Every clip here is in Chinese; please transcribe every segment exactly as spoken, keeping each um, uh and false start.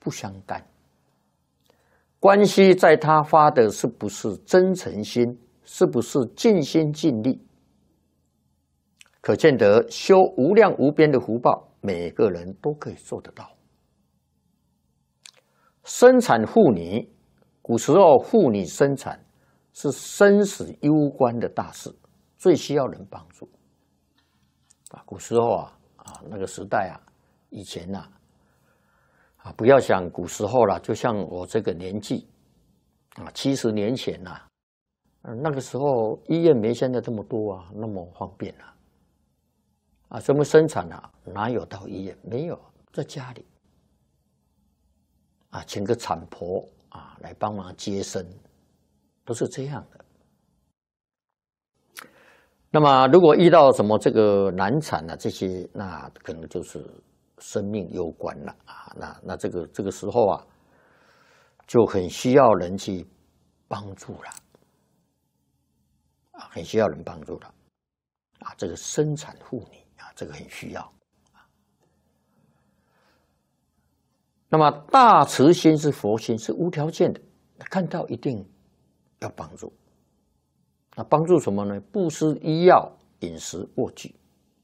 不相干。关系在他发的是不是真诚心，是不是尽心尽力。可见得修无量无边的福报，每个人都可以做得到。生产妇女，古时候妇女生产是生死攸关的大事，最需要人帮助。啊，古时候啊，啊那个时代啊，以前呐、啊，啊不要想古时候了，就像我这个年纪，啊七十年前呐、啊，呃那个时候医院没现在这么多啊，那么方便啊，啊怎么生产啊？哪有到医院？没有，在家里。啊，请个产婆啊来帮忙接生，都是这样的。那么，如果遇到什么这个难产啊，这些那可能就是生命攸关了啊。那那这个这个时候啊，就很需要人去帮助了啊，很需要人帮助了啊。这个生产妇女啊，这个很需要。那么大慈心是佛心，是无条件的，看到一定要帮助。那帮助什么呢？布施医药、饮食、卧具。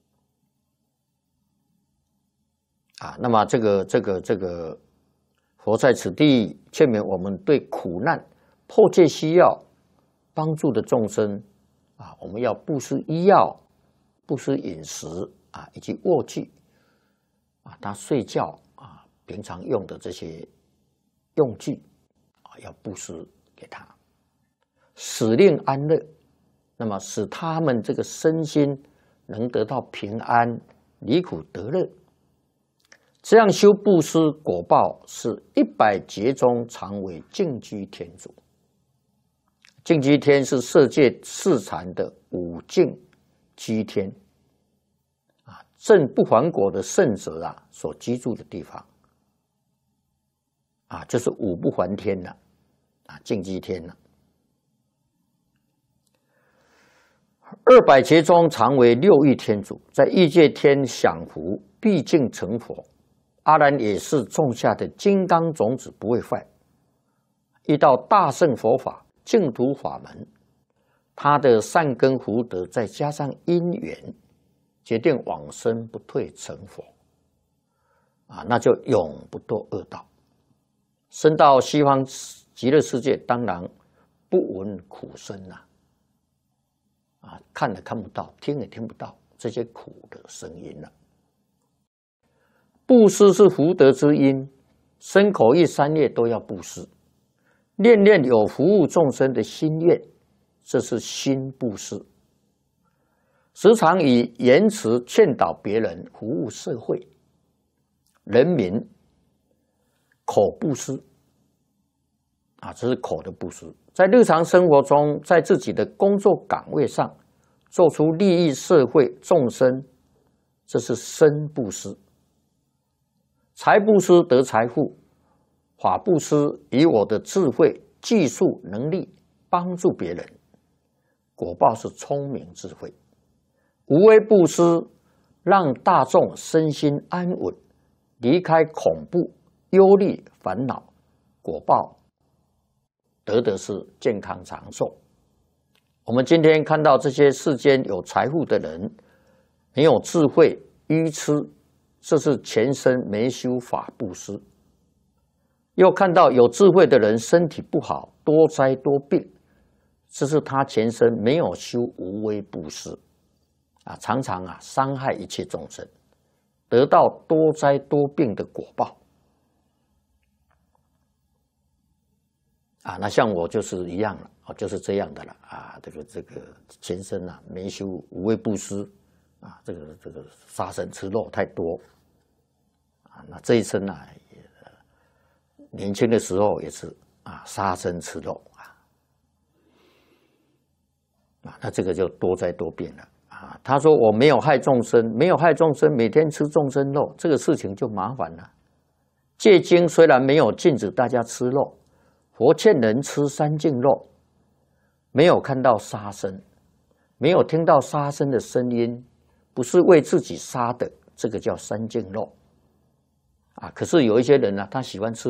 啊，那么这个这个这个，佛在此地劝勉我们，对苦难、迫切需要帮助的众生啊，我们要布施医药、布施饮食啊，以及卧具啊，他睡觉。平常用的这些用具啊，要布施给他，使令安乐，那么使他们这个身心能得到平安，离苦得乐。这样修布施果报是一百劫中常为净居天主。净居天是色界四禅的五净居天啊，证不还果的圣者啊所居住的地方。啊，就是五不还天了，啊，净居天了。二百劫中常为六欲天主，在欲界天享福，毕竟成佛。阿难也是种下的金刚种子，不会坏。遇到大乘佛法、净土法门，他的善根福德再加上因缘，决定往生不退成佛。啊，那就永不堕恶道。升到西方极乐世界，当然不闻苦声呐、啊，啊，看也看不到，听也听不到这些苦的声音了、啊。布施是福德之因，身口意三业都要布施，念念有服务众生的心愿，这是心布施。时常以言辞劝导别人，服务社会人民。口布施啊，这是口的布施，在日常生活中，在自己的工作岗位上，做出利益社会众生，这是身布施。财布施得财富，法布施以我的智慧、技术、能力帮助别人，果报是聪明智慧。无为布施让大众身心安稳，离开恐怖。忧虑烦恼，果报得的是健康长寿。我们今天看到这些世间有财富的人，没有智慧，愚痴，这是全身没修法布施。又看到有智慧的人身体不好，多灾多病，这是他全身没有修无为布施啊，常常啊伤害一切众生，得到多灾多病的果报。啊，那像我就是一样了，哦，就是这样的了啊。这个这个全身啊没修无为布施啊，这个这个杀生吃肉太多啊。那这一生呢、啊，也年轻的时候也是啊杀生吃肉啊啊，那这个就多灾多变了啊。他说我没有害众生，没有害众生，每天吃众生肉，这个事情就麻烦了。戒经虽然没有禁止大家吃肉。佛劝人吃三净肉，没有看到杀生，没有听到杀生的声音，不是为自己杀的，这个叫三净肉啊。可是有一些人呢、啊，他喜欢吃